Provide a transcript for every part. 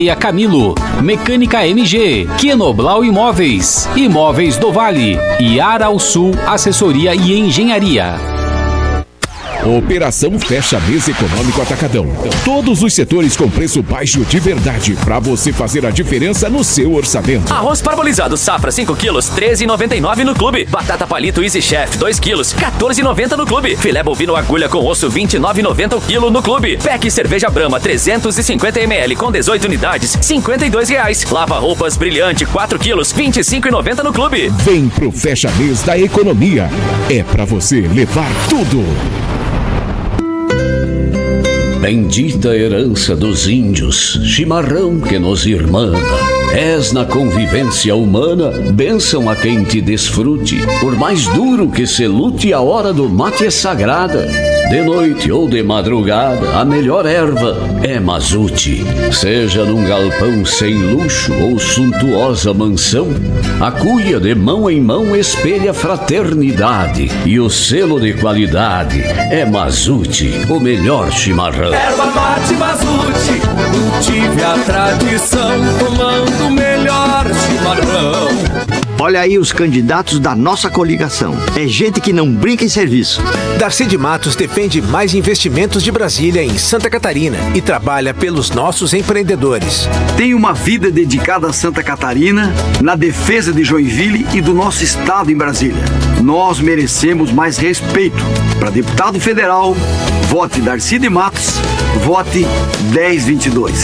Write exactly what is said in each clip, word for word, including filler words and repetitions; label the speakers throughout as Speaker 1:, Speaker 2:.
Speaker 1: E a Camilo, Mecânica M G, Quenoblau Imóveis, Imóveis do Vale e Aral Sul Assessoria e Engenharia.
Speaker 2: Operação Fecha Mês Econômico Atacadão. Todos os setores com preço baixo de verdade, para você fazer a diferença no seu orçamento.
Speaker 3: Arroz parbolizado Safra cinco quilos, treze reais e noventa e nove centavos no clube. Batata palito Easy Chef dois quilos, quatorze reais e noventa centavos no clube. Filé bovino agulha com osso vinte e nove reais e noventa centavos o quilo no clube. Pack cerveja Brahma trezentos e cinquenta mililitros com dezoito unidades, cinquenta e dois reais. Lava roupas Brilhante quatro quilos, vinte e cinco reais e noventa centavos no clube.
Speaker 2: Vem pro Fecha Mês da Economia. É pra você levar tudo.
Speaker 4: Bendita herança dos índios, chimarrão que nos irmana. És na convivência humana, bênção a quem te desfrute. Por mais duro que se lute, a hora do mate é sagrada. De noite ou de madrugada, a melhor erva é mazute. Seja num galpão sem luxo ou suntuosa mansão, a cuia de mão em mão espelha fraternidade. E o selo de qualidade é Mazute, o melhor chimarrão.
Speaker 5: Erva mate Mazute, cultive a tradição, tomando o melhor chimarrão.
Speaker 6: Olha aí os candidatos da nossa coligação. É gente que não brinca em serviço.
Speaker 7: Darcy de Matos defende mais investimentos de Brasília em Santa Catarina e trabalha pelos nossos empreendedores.
Speaker 6: Tem uma vida dedicada a Santa Catarina, na defesa de Joinville e do nosso estado em Brasília. Nós merecemos mais respeito. Para deputado federal, vote Darcy de Matos, vote dez vinte e dois.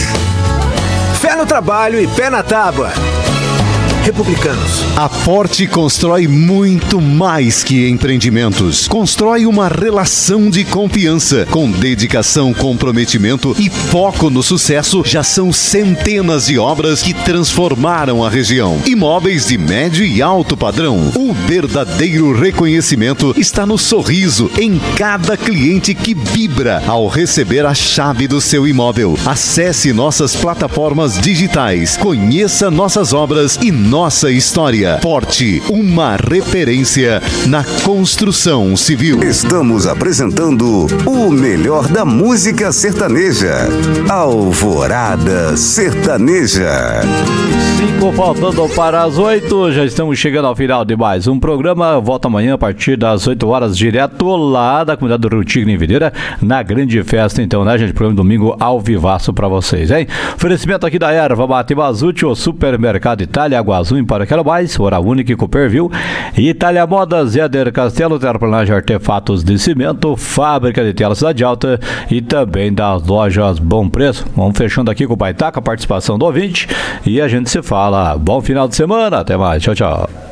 Speaker 7: Fé no trabalho e pé na tábua. Republicanos.
Speaker 8: A Forte constrói muito mais que empreendimentos. Constrói uma relação de confiança. Com dedicação, comprometimento e foco no sucesso, já são centenas de obras que transformaram a região. Imóveis de médio e alto padrão. O verdadeiro reconhecimento está no sorriso em cada cliente que vibra ao receber a chave do seu imóvel. Acesse nossas plataformas digitais. Conheça nossas obras e nossa história. Forte, uma referência na construção civil.
Speaker 9: Estamos apresentando o melhor da música sertaneja. Alvorada Sertaneja.
Speaker 10: Cinco faltando para as oito. Já estamos chegando ao final de mais um programa. Volta amanhã a partir das oito horas, direto lá da comunidade do Rio Tigre, em Videira, na grande festa, então, né, gente? Programa domingo ao vivaço pra vocês, hein? Oferecimento aqui da Erva Mate Mazute, o Supermercado Itália, Água Azul, para quero mais, Hora Única e Cooperville, Itália Modas, Éder Castelo, terraplanagem, artefatos de cimento, fábrica de telas Cidade Alta e também das lojas Bom Preço. Vamos fechando aqui com o Baitaca, a participação do ouvinte, e a gente se fala. Bom final de semana, até mais, tchau, tchau.